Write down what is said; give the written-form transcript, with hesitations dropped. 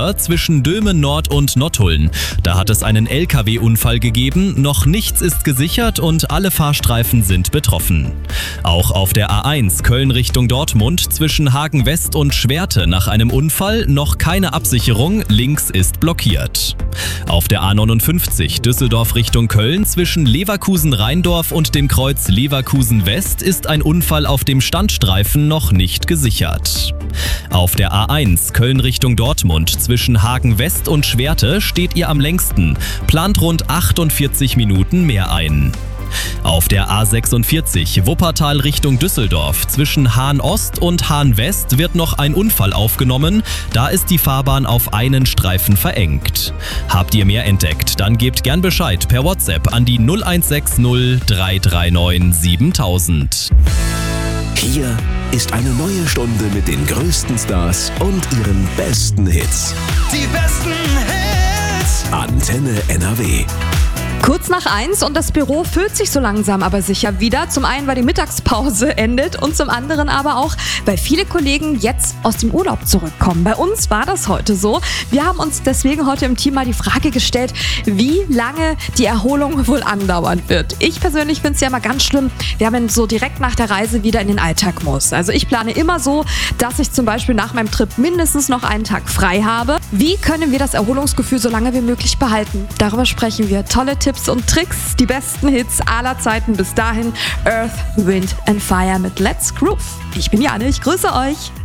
zwischen Dömen Nord und Nottuln. Da hat es einen LKW-Unfall gegeben, noch nichts ist gesichert und alle Fahrstreifen sind betroffen. Auch auf der A1 Köln Richtung Dortmund zwischen Hagen West und Schwerte nach einem Unfall noch keine Absicherung, links ist blockiert. Auf der A59 Düsseldorf Richtung Köln zwischen Leverkusen-Rheindorf und dem Kreuz Leverkusen West ist ein Unfall auf dem Standstreifen noch nicht gesichert. Auf der A1 Köln Richtung Dortmund zwischen Hagen West und Schwerte steht ihr am längsten, plant rund 48 Minuten mehr ein. Auf der A46 Wuppertal Richtung Düsseldorf zwischen Hahn Ost und Hahn West wird noch ein Unfall aufgenommen, da ist die Fahrbahn auf einen Streifen verengt. Habt ihr mehr entdeckt, dann gebt gern Bescheid per WhatsApp an die 0160 339 7000. Hier ist eine neue Stunde mit den größten Stars und ihren besten Hits. Die besten Hits. Antenne NRW. Kurz nach 1 und das Büro füllt sich so langsam aber sicher wieder. Zum einen, weil die Mittagspause endet und zum anderen aber auch, weil viele Kollegen jetzt aus dem Urlaub zurückkommen. Bei uns war das heute so. Wir haben uns deswegen heute im Team mal die Frage gestellt, wie lange die Erholung wohl andauern wird. Ich persönlich finde es ja immer ganz schlimm, wenn man so direkt nach der Reise wieder in den Alltag muss. Also ich plane immer so, dass ich zum Beispiel nach meinem Trip mindestens noch einen Tag frei habe. Wie können wir das Erholungsgefühl so lange wie möglich behalten? Darüber sprechen wir. Tolle Tipps und Tricks, die besten Hits aller Zeiten bis dahin. Earth, Wind and Fire mit Let's Groove. Ich bin Janne, ich grüße euch.